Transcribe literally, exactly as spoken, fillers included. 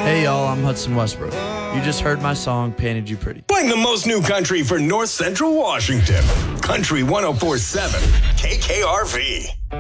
Hey y'all, I'm Hudson Westbrook. You just heard my song, Painted You Pretty. Playing the most new country for North Central Washington. Country one oh four point seven, K K R V.